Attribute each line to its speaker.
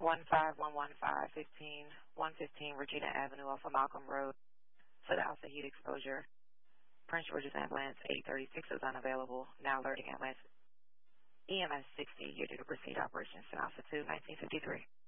Speaker 1: 115 Regina Avenue off of Malcolm Road for the Alpha Heat exposure. Prince George's ambulance 836 is unavailable. Now alerting ambulance EMS 60. You're due to proceed operations to Alpha 2, 1953.